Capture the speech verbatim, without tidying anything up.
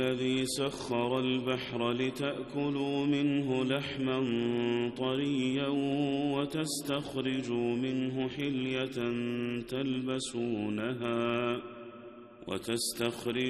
الذي سخر البحر لتأكلوا منه لحما طريا وتستخرجوا منه حلية تلبسونها وتستخرجوا